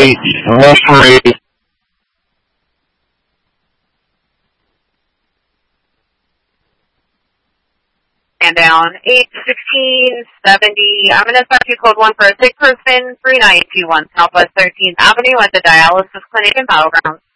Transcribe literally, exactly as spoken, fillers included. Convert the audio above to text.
Missouri. And down, eight sixteen seventy. I'm going to start you code one for a sick person, three nine two one Southwest thirteenth Avenue at the Dialysis Clinic in Battleground.